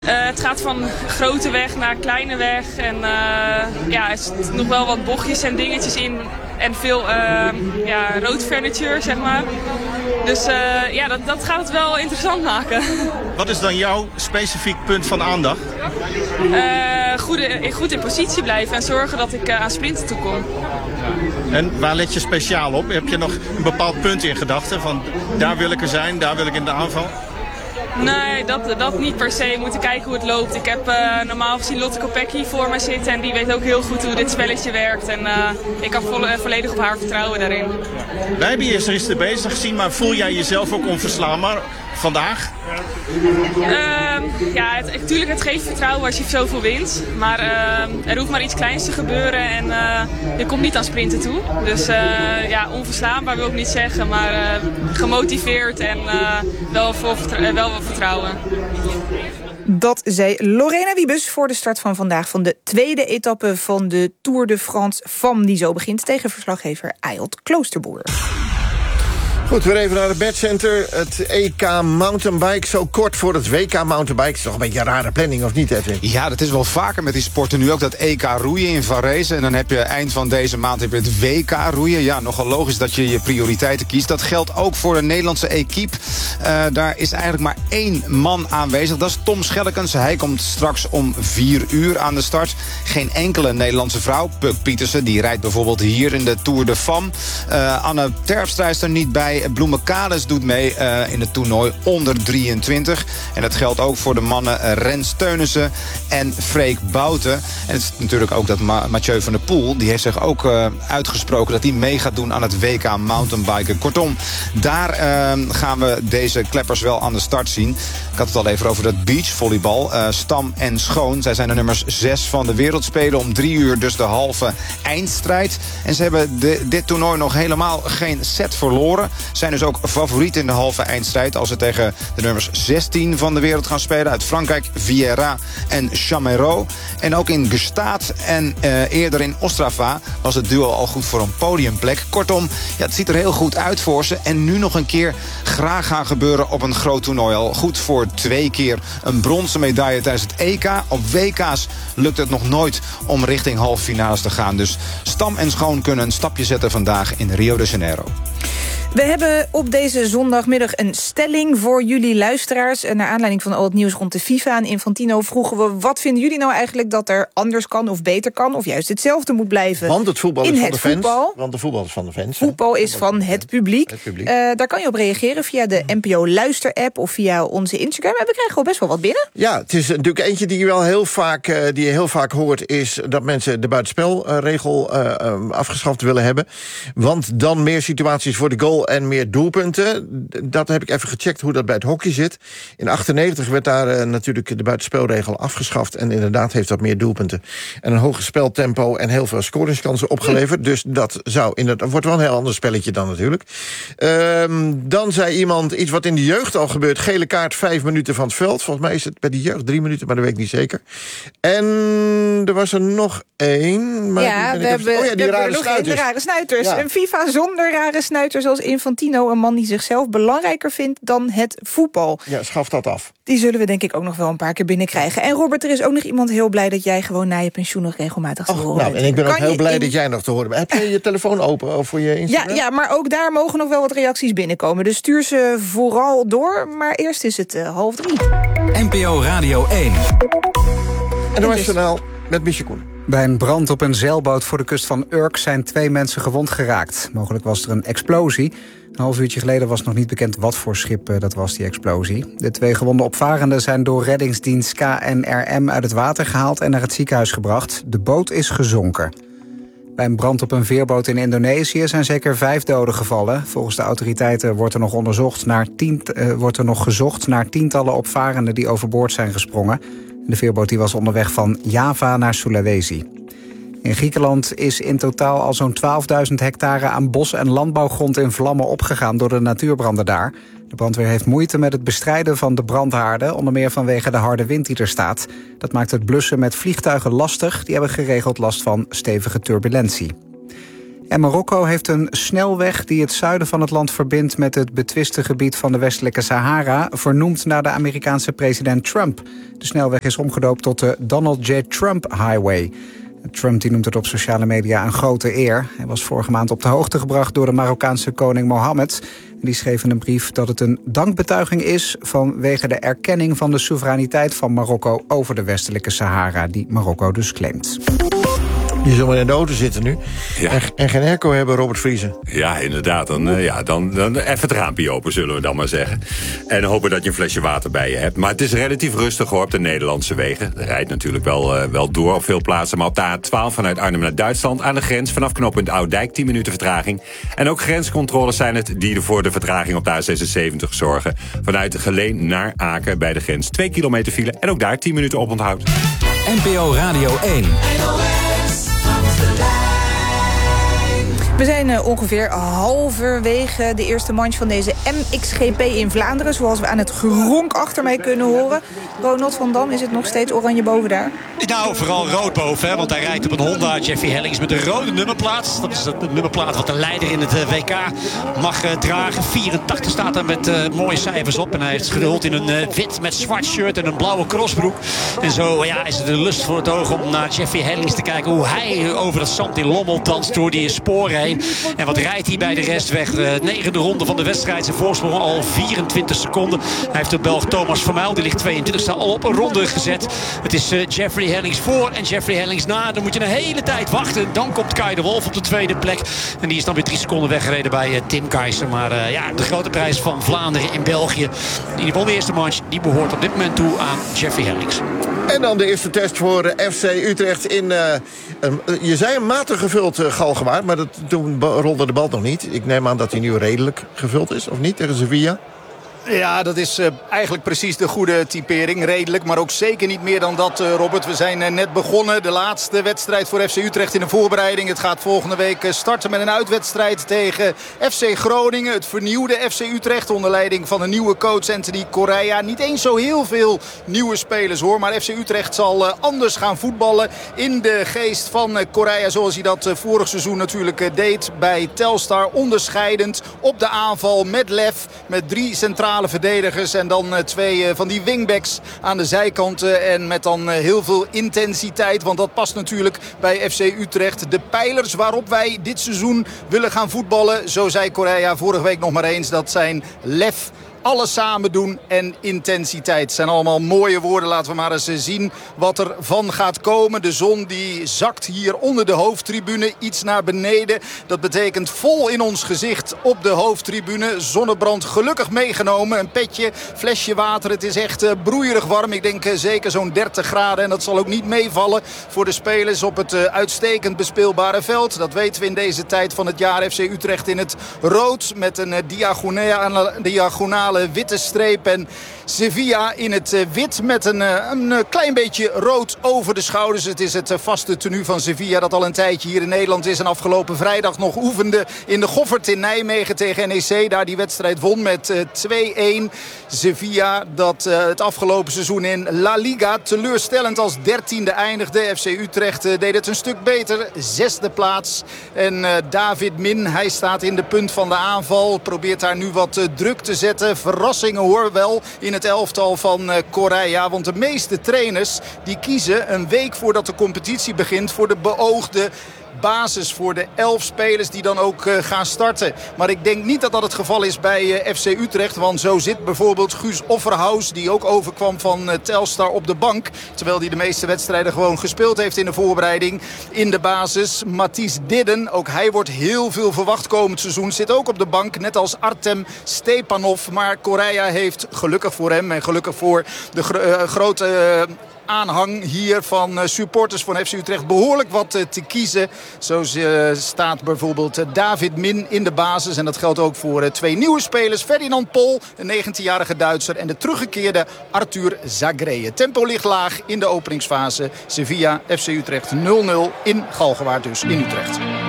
Het gaat van grote weg naar kleine weg en er zitten nog wel wat bochtjes en dingetjes in en veel road furniture, zeg maar. Dus dat gaat het wel interessant maken. Wat is dan jouw specifiek punt van aandacht? Goed in positie blijven en zorgen dat ik aan sprinten toe kom. En waar let je speciaal op? Heb je nog een bepaald punt in gedachten? Van daar wil ik er zijn, daar wil ik in de aanval? Nee, dat niet per se. We moeten kijken hoe het loopt. Ik heb normaal gezien Lotte Kopecky voor me zitten en die weet ook heel goed hoe dit spelletje werkt. En ik kan volledig op haar vertrouwen daarin. Wij hebben je eerst bezig gezien, maar voel jij jezelf ook onverslaanbaar vandaag? Natuurlijk, het geeft vertrouwen als je zoveel wint. Maar er hoeft maar iets kleins te gebeuren en je komt niet aan sprinten toe. Dus onverslaanbaar wil ik niet zeggen, maar gemotiveerd en wel vertrouwen. Dat zei Lorena Wiebes voor de start van vandaag van de tweede etappe van de Tour de France Femmes, die zo begint tegen verslaggever Ayolt Kloosterboer. Goed, weer even naar het Badcenter. Het EK Mountainbike, zo kort voor het WK Mountainbike. Is toch een beetje een rare planning, of niet, Edwin? Ja, dat is wel vaker met die sporten. Nu ook dat EK roeien in Varese. En dan heb je eind van deze maand het WK roeien. Ja, nogal logisch dat je je prioriteiten kiest. Dat geldt ook voor de Nederlandse equipe. Daar is eigenlijk maar 1 man aanwezig. Dat is Tom Schellekens. Hij komt straks om 4 uur aan de start. Geen enkele Nederlandse vrouw. Puk Pietersen, die rijdt bijvoorbeeld hier in de Tour de Femmes. Anne Terpstra is er niet bij. Bloemekades doet mee in het toernooi onder 23. En dat geldt ook voor de mannen Rens Teunissen en Freek Bouten. En het is natuurlijk ook dat Mathieu van der Poel, die heeft zich ook uitgesproken dat hij mee gaat doen aan het WK mountainbiken. Kortom, daar gaan we deze kleppers wel aan de start zien. Ik had het al even over dat beachvolleybal. Stam en Schoon, zij zijn de nummers 6 van de wereldspelen. Om 3 uur dus de halve eindstrijd. En ze hebben dit toernooi nog helemaal geen set verloren. Zijn dus ook favoriet in de halve eindstrijd als ze tegen de nummers 16 van de wereld gaan spelen. Uit Frankrijk, Vieira en Chamereau. En ook in Gstaad en eerder in Ostrava was het duo al goed voor een podiumplek. Kortom, ja, het ziet er heel goed uit voor ze. En nu nog een keer graag gaan gebeuren op een groot toernooi. Al goed voor 2 keer een bronzen medaille tijdens het EK. Op WK's lukt het nog nooit om richting halve finales te gaan. Dus Stam en Schoon kunnen een stapje zetten vandaag in Rio de Janeiro. We hebben op deze zondagmiddag een stelling voor jullie luisteraars. Naar aanleiding van al het nieuws rond de FIFA en Infantino vroegen we: wat vinden jullie nou eigenlijk dat er anders kan of beter kan, of juist hetzelfde moet blijven? Want het voetbal is van de fans. Want de voetbal is van de fans. Voetbal is van het publiek. Daar kan je op reageren via de NPO Luister-app of via onze Instagram. En we krijgen al best wel wat binnen. Ja, het is natuurlijk eentje die je wel heel vaak hoort, is dat mensen de buitenspelregel afgeschaft willen hebben. Want dan meer situaties voor de goal en meer doelpunten. Dat heb ik even gecheckt hoe dat bij het hockey zit. In 1998 werd daar natuurlijk de buitenspelregel afgeschaft. En inderdaad heeft dat meer doelpunten en een hoger speltempo en heel veel scoringskansen opgeleverd. Dus dat wordt wel een heel ander spelletje dan natuurlijk. Dan zei iemand iets wat in de jeugd al gebeurt. Gele kaart, 5 minuten van het veld. Volgens mij is het bij de jeugd 3 minuten, maar dat weet ik niet zeker. En er was er nog 1. Maar ja, we hebben die rare snuiters. De rare snuiters. Ja. Een FIFA zonder rare snuiters als Infantino, een man die zichzelf belangrijker vindt dan het voetbal. Ja, schaf dat af. Die zullen we denk ik ook nog wel een paar keer binnenkrijgen. En Robert, er is ook nog iemand heel blij dat jij gewoon na je pensioen nog regelmatig te horen bent. En ik ben ook heel blij dat jij nog te horen bent. Heb je je telefoon open voor je Instagram? Ja, maar ook daar mogen nog wel wat reacties binnenkomen. Dus stuur ze vooral door. Maar eerst is het 2:30. NPO Radio 1. En dan was met Michel Koen. Bij een brand op een zeilboot voor de kust van Urk zijn 2 mensen gewond geraakt. Mogelijk was er een explosie. Een half uurtje geleden was nog niet bekend wat voor schip dat was, die explosie. De 2 gewonde opvarenden zijn door reddingsdienst KNRM uit het water gehaald en naar het ziekenhuis gebracht. De boot is gezonken. Bij een brand op een veerboot in Indonesië zijn zeker 5 doden gevallen. Volgens de autoriteiten wordt er nog gezocht naar tientallen opvarenden die overboord zijn gesprongen. De veerboot die was onderweg van Java naar Sulawesi. In Griekenland is in totaal al zo'n 12.000 hectare aan bos- en landbouwgrond in vlammen opgegaan door de natuurbranden daar. De brandweer heeft moeite met het bestrijden van de brandhaarden, onder meer vanwege de harde wind die er staat. Dat maakt het blussen met vliegtuigen lastig, die hebben geregeld last van stevige turbulentie. En Marokko heeft een snelweg die het zuiden van het land verbindt met het betwiste gebied van de westelijke Sahara, vernoemd naar de Amerikaanse president Trump. De snelweg is omgedoopt tot de Donald J. Trump Highway. Trump die noemt het op sociale media een grote eer. Hij was vorige maand op de hoogte gebracht door de Marokkaanse koning Mohammed. Die schreef in een brief dat het een dankbetuiging is vanwege de erkenning van de soevereiniteit van Marokko over de westelijke Sahara, die Marokko dus claimt. Je zal maar in de auto zitten nu. Ja. En geen airco hebben, Robert Vriezen. Ja, inderdaad. Dan even het raampje open, zullen we dan maar zeggen. En hopen dat je een flesje water bij je hebt. Maar het is relatief rustig hoor, op de Nederlandse wegen. Er rijdt natuurlijk wel door op veel plaatsen. Maar op de A12 vanuit Arnhem naar Duitsland aan de grens, vanaf knooppunt Ouddijk, 10 minuten vertraging. En ook grenscontroles zijn het die voor de vertraging op de A76 zorgen. Vanuit Geleen naar Aken bij de grens 2 kilometer file. En ook daar 10 minuten op onthoud. NPO Radio 1. We zijn ongeveer halverwege de eerste manche van deze MXGP in Vlaanderen, zoals we aan het geronk achter mij kunnen horen. Ronald van Dam, is het nog steeds oranje boven daar? Nou, vooral rood boven, hè, want hij rijdt op een Honda Jeffrey Hellings met een rode nummerplaat. Dat is de nummerplaat wat de leider in het WK mag dragen. 84 staat er met mooie cijfers op. En hij heeft gehuld in een wit met zwart shirt en een blauwe crossbroek. En zo is het een lust voor het oog om naar Jeffrey Hellings te kijken hoe hij over het zand in Lommel danst door die sporen heen. En wat rijdt hij bij de rest weg? De 9e ronde van de wedstrijd. Zijn voorsprong al 24 seconden. Hij heeft de Belg Thomas Vermeil. Die ligt 22, staat al op een ronde gezet. Het is Jeffrey Hellings voor en Jeffrey Hellings na. Dan moet je een hele tijd wachten. Dan komt Kai de Wolf op de tweede plek. En die is dan weer 3 seconden weggereden bij Tim Keizer. Maar de grote prijs van Vlaanderen in België. In ieder geval de eerste manche. Die behoort op dit moment toe aan Jeffrey Hellings. En dan de eerste test voor FC Utrecht in, je zei een matig gevuld Galgenwaard, maar toen rolde de bal nog niet. Ik neem aan dat hij nu redelijk gevuld is, of niet, tegen Sevilla? Ja, dat is eigenlijk precies de goede typering. Redelijk, maar ook zeker niet meer dan dat, Robert. We zijn net begonnen. De laatste wedstrijd voor FC Utrecht in de voorbereiding. Het gaat volgende week starten met een uitwedstrijd tegen FC Groningen. Het vernieuwde FC Utrecht onder leiding van een nieuwe coach Anthony Correa. Niet eens zo heel veel nieuwe spelers hoor. Maar FC Utrecht zal anders gaan voetballen in de geest van Correa. Zoals hij dat vorig seizoen natuurlijk deed bij Telstar. Onderscheidend op de aanval met lef. Met 3 centrale verdedigers en dan 2 van die wingbacks aan de zijkanten. En met dan heel veel intensiteit. Want dat past natuurlijk bij FC Utrecht. De pijlers waarop wij dit seizoen willen gaan voetballen. Zo zei Correa vorige week nog maar eens. Dat zijn lef, alles samen doen en intensiteit. Het zijn allemaal mooie woorden. Laten we maar eens zien wat er van gaat komen. De zon die zakt hier onder de hoofdtribune iets naar beneden. Dat betekent vol in ons gezicht op de hoofdtribune. Zonnebrand gelukkig meegenomen. Een petje, flesje water. Het is echt broeierig warm. Ik denk zeker zo'n 30 graden. En dat zal ook niet meevallen voor de spelers op het uitstekend bespeelbare veld. Dat weten we in deze tijd van het jaar. FC Utrecht in het rood met een diagonale witte streep en Sevilla in het wit met een klein beetje rood over de schouders. Het is het vaste tenue van Sevilla dat al een tijdje hier in Nederland is en afgelopen vrijdag nog oefende in de Goffert in Nijmegen tegen NEC. Daar die wedstrijd won met 2-1. Sevilla dat het afgelopen seizoen in La Liga teleurstellend als 13e eindigde. FC Utrecht deed het een stuk beter. 6e plaats. En David Min, hij staat in de punt van de aanval. Probeert daar nu wat druk te zetten. Verrassingen hoor wel in het elftal van Correa. Want de meeste trainers die kiezen een week voordat de competitie begint voor de beoogde basis, voor de 11 spelers die dan ook gaan starten. Maar ik denk niet dat dat het geval is bij FC Utrecht. Want zo zit bijvoorbeeld Guus Offerhaus, die ook overkwam van Telstar, op de bank. Terwijl hij de meeste wedstrijden gewoon gespeeld heeft in de voorbereiding. In de basis Matthijs Didden, ook hij wordt heel veel verwacht komend seizoen. Zit ook op de bank, net als Artem Stepanov. Maar Correa heeft, gelukkig voor hem en gelukkig voor de grote aanhang hier van supporters van FC Utrecht behoorlijk wat te kiezen. Zo staat bijvoorbeeld David Min in de basis. En dat geldt ook voor 2 nieuwe spelers. Ferdinand Pol, een 19-jarige Duitser. En de teruggekeerde Arthur Zagreje. Tempo ligt laag in de openingsfase. Sevilla, FC Utrecht 0-0 in Galgenwaard dus in Utrecht.